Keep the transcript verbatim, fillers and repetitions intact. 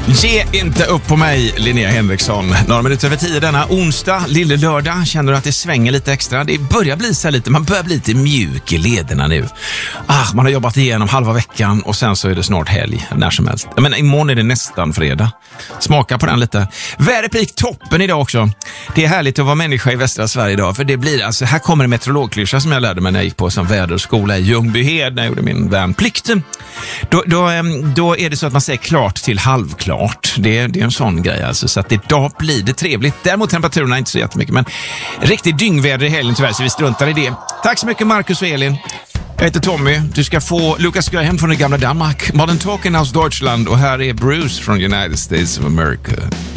Ge inte upp på mig, Linnea Henriksson. Några minuter över tio denna onsdag, lille lördag. Känner du att det svänger lite extra? Det börjar bli så här lite, man börjar bli lite mjuk i lederna nu. Ah, man har jobbat igenom halva veckan och sen så är det snart helg, när som helst. Jag menar, imorgon är det nästan fredag. Smaka på den lite. Väderplik toppen idag också. Det är härligt att vara människa i västra Sverige idag, för det blir, alltså, här kommer en meteorologklyscha som jag lärde mig när jag gick på som väderskola i Ljungbyhed när jag gjorde min värnplikt. Då, då, då är det så att man säger klart till halvklart. Det, det är en sån grej alltså. Så att idag blir det trevligt. Däremot temperaturerna är inte så jättemycket. Men riktigt dyngväder i helgen tyvärr, så vi struntar i det. Tack så mycket Marcus och Elin. Jag heter Tommy. Du ska få Lucas Graham från det gamla Danmark. Modern Talking aus Deutschland. Och här är Bruce från United States of America.